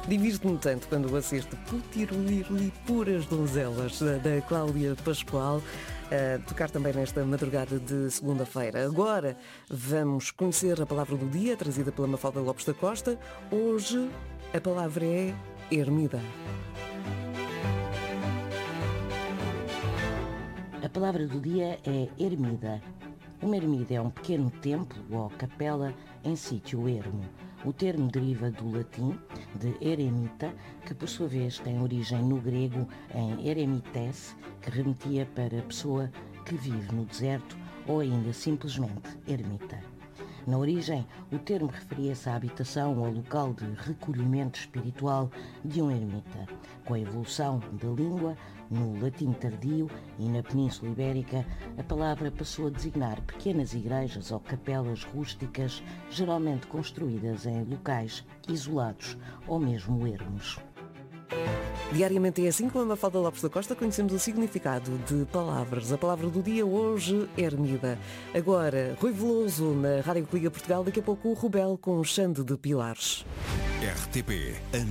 Divirto-me tanto quando assisto Putiruliruli Puras Donzelas, da Cláudia Pascoal, a tocar também nesta madrugada de segunda-feira. Agora vamos conhecer a palavra do dia, trazida pela Mafalda Lopes da Costa. Hoje a palavra é ermida. A palavra do dia é ermida. Uma ermida é um pequeno templo ou capela em sítio ermo. O termo deriva do latim, de eremita, que por sua vez tem origem no grego em eremites, que remetia para a pessoa que vive no deserto ou ainda simplesmente ermita. Na origem, o termo referia-se à habitação ou local de recolhimento espiritual de um ermita. Com a evolução da língua, no latim tardio e na Península Ibérica, a palavra passou a designar pequenas igrejas ou capelas rústicas, geralmente construídas em locais isolados ou mesmo ermos. Diariamente é assim, com a Mafalda Lopes da Costa, conhecemos o significado de palavras. A palavra do dia hoje, ermida. Agora, Rui Veloso na Rádio Liga Portugal, daqui a pouco o Rubel com o Xande de Pilares. RTP